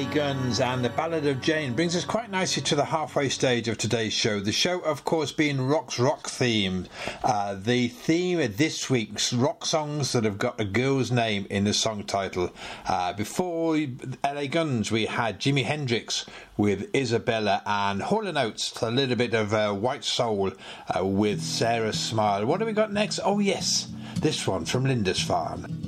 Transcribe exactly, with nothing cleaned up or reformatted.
Guns and the Ballad of Jane brings us quite nicely to the halfway stage of today's show. The show, of course, being Rock's Rock themed. Uh, the theme of this week's rock songs that have got a girl's name in the song title. Uh, before L A Guns, we had Jimi Hendrix with Isabella and Hall and Oates, a little bit of uh, White Soul uh, with Sarah Smile. What do we got next? Oh, yes, this one from Lindisfarne.